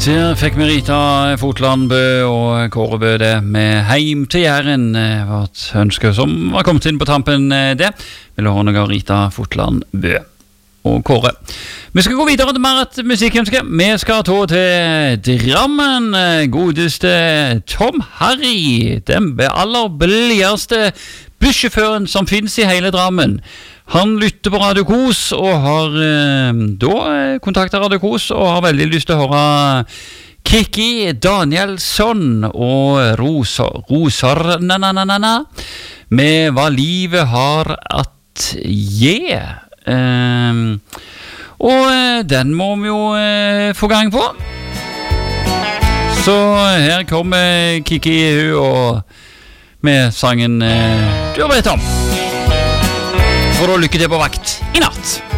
Der fikk vi Rita Fotlandbø og Kåre Bø det med Heim til Jæren. Var et ønske som var kommet inn på tampen det. Vil høre noe av Rita Fotlandbø og Kåre. Vi skal gå videre til mer et musikkønske. Vi skal ta til Drammen. Godeste Tom Harry, den aller billigste bussjåføren som finnes i hele Drammen. Han lytter på Radio Kos og har da kontaktet Radio Kos og har veldig lyst til å høre Kikki Danielsson og Roser med Hva livet har at gi. Og den må vi jo få gang på. Så her kommer Kikki og med sangen du vet om. For å lykke til på vakt i natt.